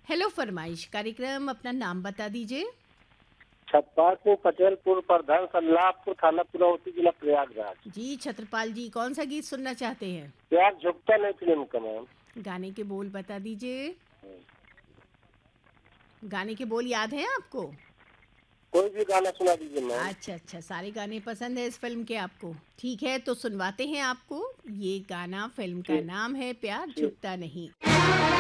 Hello फरमाइश कार्यक्रम, अपना नाम बता दीजिए। छतपाल सिंह पटेलपुर प्रधान सल्लाहपुर थाना पुरावती जिला प्रयागराज। जी छत्रपाल जी, कौन सा गीत सुनना चाहते हैं? प्यार झुकता नहीं फिल्म का मैम। गाने के बोल बता दीजिए। गाने के बोल याद हैं आपको? कोई भी गाना सुना दीजिए मैम। अच्छा अच्छा, सारे गाने पसंद है इस फिल्म के आपको। ठीक है, तो सुनवाते हैं आपको। ये गाना, फिल्म का ठीक नाम है प्यार ठीक। झुकता नहीं।